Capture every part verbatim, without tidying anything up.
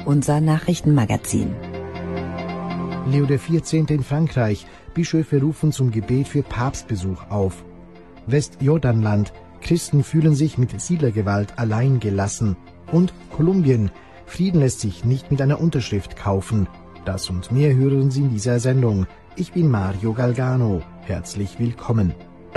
unser Nachrichtenmagazin. Leo der vierzehnte. in Frankreich. Bischöfe rufen zum Gebet für Papstbesuch auf. Westjordanland. Christen fühlen sich mit Siedlergewalt allein gelassen. Und Kolumbien. Frieden lässt sich nicht mit einer Unterschrift kaufen. Das und mehr hören Sie in dieser Sendung. Ich bin Mario Galgano. Herzlich willkommen.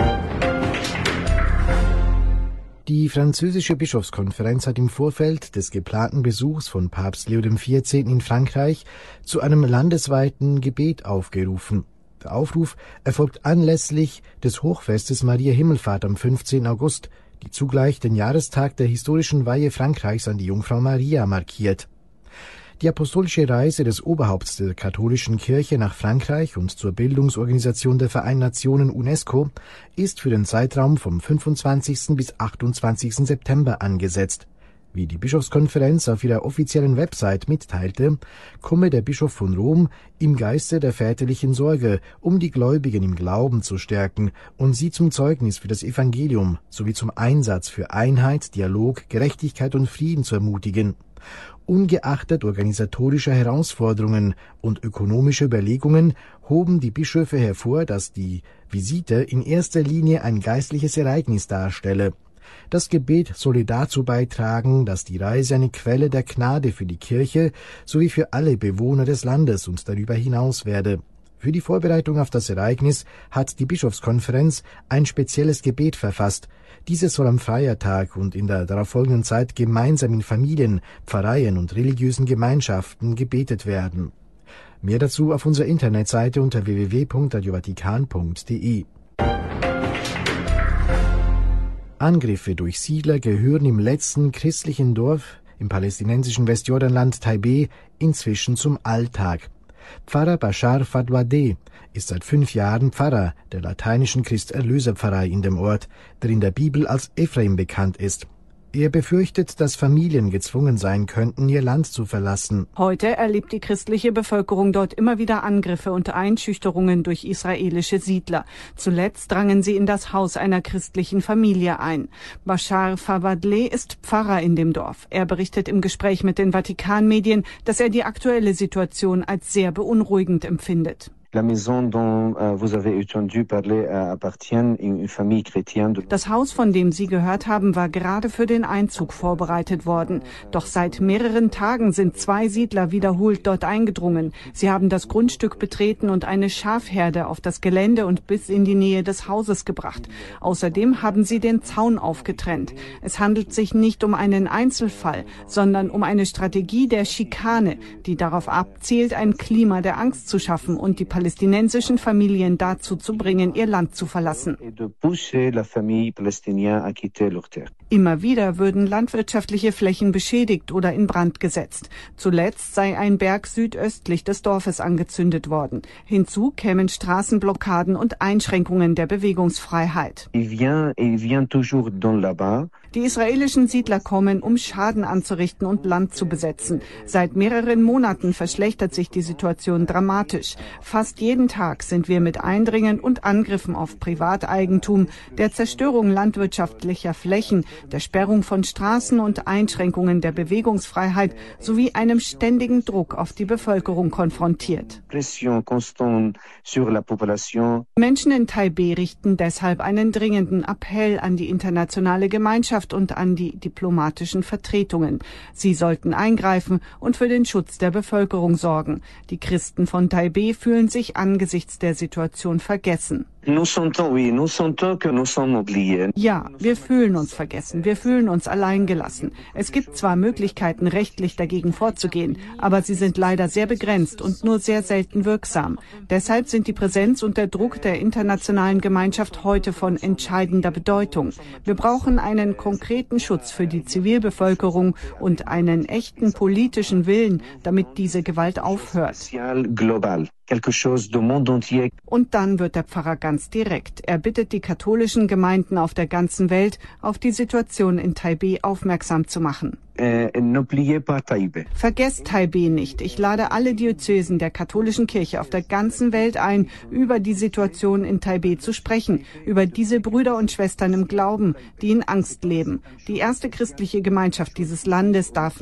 Die französische Bischofskonferenz hat im Vorfeld des geplanten Besuchs von Papst Leo der vierzehnte. in Frankreich zu einem landesweiten Gebet aufgerufen. Der Aufruf erfolgt anlässlich des Hochfestes Maria Himmelfahrt am fünfzehnten August, die zugleich den Jahrestag der historischen Weihe Frankreichs an die Jungfrau Maria markiert. Die apostolische Reise des Oberhaupts der katholischen Kirche nach Frankreich und zur Bildungsorganisation der Vereinten Nationen UNESCO ist für den Zeitraum vom fünfundzwanzigsten bis achtundzwanzigsten September angesetzt. Wie die Bischofskonferenz auf ihrer offiziellen Website mitteilte, komme der Bischof von Rom im Geiste der väterlichen Sorge, um die Gläubigen im Glauben zu stärken und sie zum Zeugnis für das Evangelium sowie zum Einsatz für Einheit, Dialog, Gerechtigkeit und Frieden zu ermutigen. Ungeachtet organisatorischer Herausforderungen und ökonomischer Überlegungen hoben die Bischöfe hervor, dass die Visite in erster Linie ein geistliches Ereignis darstelle. Das Gebet solle dazu beitragen, dass die Reise eine Quelle der Gnade für die Kirche sowie für alle Bewohner des Landes und darüber hinaus werde. Für die Vorbereitung auf das Ereignis hat die Bischofskonferenz ein spezielles Gebet verfasst. Dieses soll am Feiertag und in der darauffolgenden Zeit gemeinsam in Familien, Pfarreien und religiösen Gemeinschaften gebetet werden. Mehr dazu auf unserer Internetseite unter w w w punkt radio vatikan punkt d e. Angriffe durch Siedler gehören im letzten christlichen Dorf im palästinensischen Westjordanland Taibeh inzwischen zum Alltag. Pfarrer Bashar Fadwadeh ist seit fünf Jahren Pfarrer der lateinischen Christ-Erlöser-Pfarrei in dem Ort, der in der Bibel als Ephraim bekannt ist. Er befürchtet, dass Familien gezwungen sein könnten, ihr Land zu verlassen. Heute erlebt die christliche Bevölkerung dort immer wieder Angriffe und Einschüchterungen durch israelische Siedler. Zuletzt drangen sie in das Haus einer christlichen Familie ein. Bashar Fadwadeh ist Pfarrer in dem Dorf. Er berichtet im Gespräch mit den Vatikanmedien, dass er die aktuelle Situation als sehr beunruhigend empfindet. Das Haus, von dem Sie gehört haben, war gerade für den Einzug vorbereitet worden. Doch seit mehreren Tagen sind zwei Siedler wiederholt dort eingedrungen. Sie haben das Grundstück betreten und eine Schafherde auf das Gelände und bis in die Nähe des Hauses gebracht. Außerdem haben sie den Zaun aufgetrennt. Es handelt sich nicht um einen Einzelfall, sondern um eine Strategie der Schikane, die darauf abzielt, ein Klima der Angst zu schaffen und die palästinensischen Familien dazu zu bringen, ihr Land zu verlassen. Immer wieder würden landwirtschaftliche Flächen beschädigt oder in Brand gesetzt. Zuletzt sei ein Berg südöstlich des Dorfes angezündet worden. Hinzu kämen Straßenblockaden und Einschränkungen der Bewegungsfreiheit. Die israelischen Siedler kommen, um Schaden anzurichten und Land zu besetzen. Seit mehreren Monaten verschlechtert sich die Situation dramatisch. Fast jeden Tag sind wir mit Eindringen und Angriffen auf Privateigentum, der Zerstörung landwirtschaftlicher Flächen, der Sperrung von Straßen und Einschränkungen der Bewegungsfreiheit sowie einem ständigen Druck auf die Bevölkerung konfrontiert. Menschen in Taibeh richten deshalb einen dringenden Appell an die internationale Gemeinschaft und an die diplomatischen Vertretungen. Sie sollten eingreifen und für den Schutz der Bevölkerung sorgen. Die Christen von Taibeh fühlen sich angesichts der Situation vergessen. Ja, wir fühlen uns vergessen, wir fühlen uns alleingelassen. Es gibt zwar Möglichkeiten, rechtlich dagegen vorzugehen, aber sie sind leider sehr begrenzt und nur sehr selten wirksam. Deshalb sind die Präsenz und der Druck der internationalen Gemeinschaft heute von entscheidender Bedeutung. Wir brauchen einen konkreten Schutz für die Zivilbevölkerung und einen echten politischen Willen, damit diese Gewalt aufhört. Und dann wird der Pfarrer ganz direkt. Er bittet die katholischen Gemeinden auf der ganzen Welt, auf die Situation in Taibeh aufmerksam zu machen. Vergesst Taibeh nicht. Ich lade alle Diözesen der katholischen Kirche auf der ganzen Welt ein, über die Situation in Taibeh zu sprechen, über diese Brüder und Schwestern im Glauben, die in Angst leben. Die erste christliche Gemeinschaft dieses Landes darf